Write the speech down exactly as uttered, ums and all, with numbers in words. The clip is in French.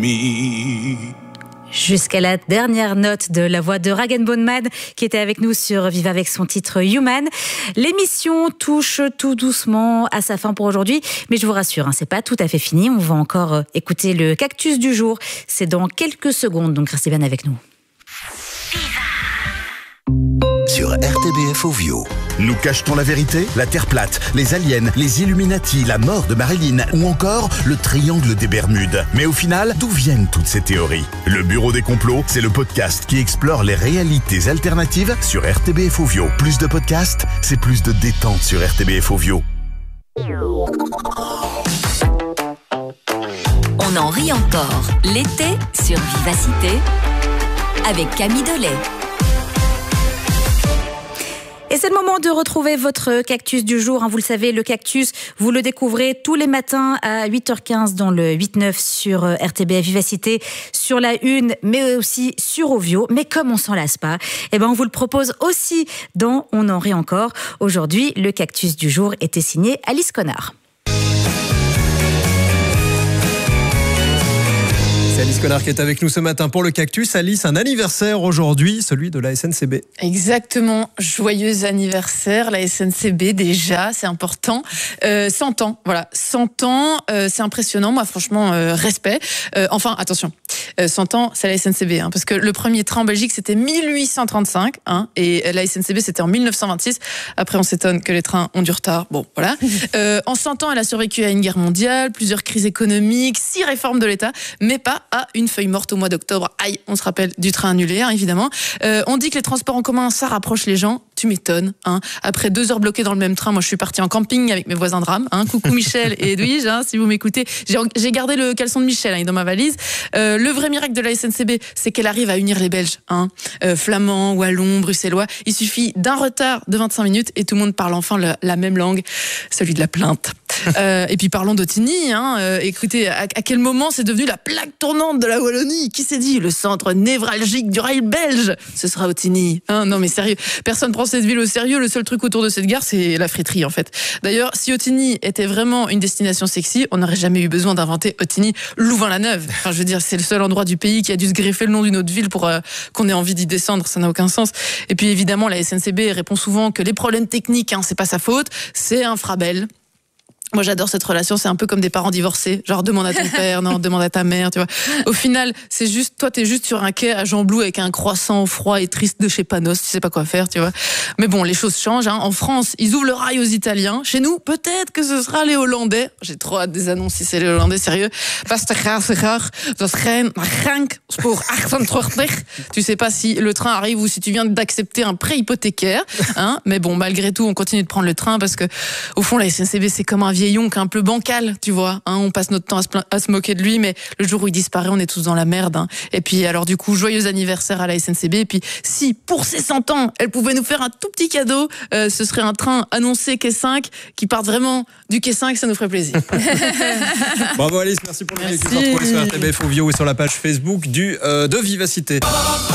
Jusqu'à la dernière note de la voix de Rag and Bone Man qui était avec nous sur Viva avec son titre Human. L'émission touche tout doucement à sa fin pour aujourd'hui, mais je vous rassure, hein, c'est pas tout à fait fini. On va encore écouter le cactus du jour. C'est dans quelques secondes, donc restez bien avec nous. Sur R T B F Ovio. Nous cachetons la vérité, la Terre plate, les aliens, les Illuminati, la mort de Marilyn ou encore le triangle des Bermudes. Mais au final, d'où viennent toutes ces théories ? Le Bureau des complots, c'est le podcast qui explore les réalités alternatives sur R T B F Ovio. Plus de podcasts, c'est plus de détente sur R T B F Ovio. On en rit encore l'été sur Vivacité avec Camille Delay. Et c'est le moment de retrouver votre cactus du jour. Vous le savez, le cactus, vous le découvrez tous les matins à huit heures quinze dans le huit neuf sur R T B F Vivacité, sur la une, mais aussi sur Ovio. Mais comme on s'en lasse pas, eh ben on vous le propose aussi dans On en rit encore. Aujourd'hui, le cactus du jour était signé Alice Connard. C'est Alice Connard qui est avec nous ce matin pour le cactus. Alice, un anniversaire aujourd'hui, celui de la S N C B. Exactement, joyeux anniversaire, la S N C B déjà, c'est important. Euh, cent ans, voilà, cent ans, euh, c'est impressionnant, moi franchement, euh, respect. Euh, enfin, attention, euh, cent ans, c'est la S N C B, hein, parce que le premier train en Belgique, c'était mille huit cent trente-cinq, hein, et la S N C B, c'était en mille neuf cent vingt-six. Après, on s'étonne que les trains ont du retard, bon, voilà. Euh, en cent ans, elle a survécu à une guerre mondiale, plusieurs crises économiques, six réformes de l'État, mais pas à une feuille morte au mois d'octobre. Aïe, on se rappelle du train annulé, hein, évidemment. Euh, on dit que les transports en commun, ça rapproche les gens. Tu m'étonnes. Hein. Après deux heures bloquées dans le même train, moi je suis partie en camping avec mes voisins de rame. Hein. Coucou Michel et Edwige, hein, si vous m'écoutez. J'ai, j'ai gardé le caleçon de Michel hein, dans ma valise. Euh, le vrai miracle de la S N C B, c'est qu'elle arrive à unir les Belges. Hein. Euh, flamands, wallons, bruxellois. Il suffit d'un retard de vingt-cinq minutes et tout le monde parle enfin le, la même langue, celui de la plainte. Euh, et puis parlons d'Ottignies. Hein. Euh, écoutez, à, à quel moment c'est devenu la plaque tournante de la Wallonie ? Qui s'est dit ? Le centre névralgique du rail belge, ce sera Ottignies. Hein, non mais sérieux, personne prend cette ville au sérieux. Le seul truc autour de cette gare, c'est la friterie en fait. D'ailleurs, si Ottignies était vraiment une destination sexy, on n'aurait jamais eu besoin d'inventer Ottignies-Louvain-la-Neuve. Enfin, je veux dire, c'est le seul endroit du pays qui a dû se greffer le nom d'une autre ville pour euh, qu'on ait envie d'y descendre. Ça n'a aucun sens. Et puis évidemment, la S N C B répond souvent que les problèmes techniques, hein, c'est pas sa faute, c'est un frabel. Moi, j'adore cette relation. C'est un peu comme des parents divorcés. Genre, demande à ton père, non, demande à ta mère, tu vois. Au final, c'est juste, toi, t'es juste sur un quai à Jean-Blou avec un croissant froid et triste de chez Panos. Tu sais pas quoi faire, tu vois. Mais bon, les choses changent, hein. En France, ils ouvrent le rail aux Italiens. Chez nous, peut-être que ce sera les Hollandais. J'ai trop hâte des annonces si c'est les Hollandais, sérieux. Tu sais pas si le train arrive ou si tu viens d'accepter un prêt hypothécaire, hein. Mais bon, malgré tout, on continue de prendre le train parce que, au fond, la S N C B, c'est comme un vieil oncle un peu bancal, tu vois. Hein, on passe notre temps à se, pla- à se moquer de lui, mais le jour où il disparaît, on est tous dans la merde. Hein. Et puis, alors du coup, joyeux anniversaire à la S N C B. Et puis, si pour ses cent ans, elle pouvait nous faire un tout petit cadeau, euh, ce serait un train annoncé quai cinq qui parte vraiment du quai cinq, ça nous ferait plaisir. Bravo Alice, merci pour le cactus. Retrouvez sur R T B F Ovio et sur la page Facebook du, euh, de Vivacité.